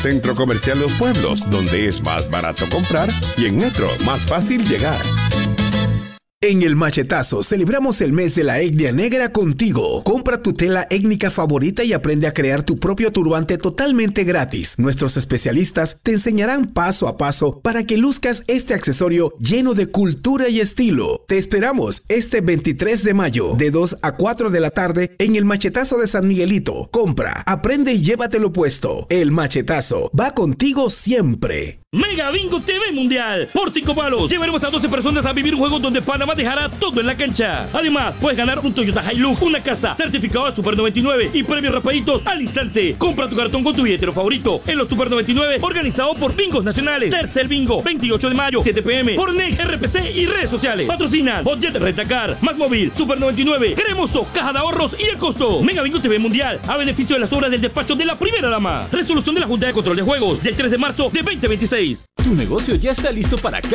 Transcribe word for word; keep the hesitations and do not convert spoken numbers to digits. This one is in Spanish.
Centro Comercial Los Pueblos, donde es más barato comprar y en Metro más fácil llegar. En El Machetazo celebramos el mes de la etnia negra contigo. Compra tu tela étnica favorita y aprende a crear tu propio turbante totalmente gratis. Nuestros especialistas te enseñarán paso a paso para que luzcas este accesorio lleno de cultura y estilo. Te esperamos este veintitrés de mayo de dos a cuatro de la tarde en El Machetazo de San Miguelito. Compra, aprende y llévatelo puesto. El Machetazo va contigo siempre. Mega Bingo T V Mundial. Por cinco palos llevaremos a doce personas a vivir un juego donde Panamá dejará todo en la cancha. Además, puedes ganar un Toyota Hilux, una casa, certificado al Super noventa y nueve y premios rapaditos al instante. Compra tu cartón con tu billetero favorito en los Super noventa y nueve, organizado por Bingos Nacionales. Tercer Bingo, veintiocho de mayo, siete p m por Next, R P C y redes sociales. Patrocinan Budget Rentacar, Macmóvil, Super noventa y nueve, Cremoso, Caja de Ahorros y El Costo. Mega Bingo T V Mundial, a beneficio de las obras del despacho de la primera dama. Resolución de la Junta de Control de Juegos del tres de marzo de veinte veintiséis. Tu negocio ya está listo para